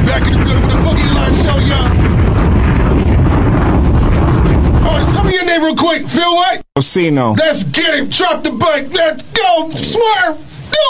Back in the building with a Boogie Line show, y'all. Oh, tell me your name real quick. Phil what? Osino. Let's get it. Drop the bike. Let's go. Swerve.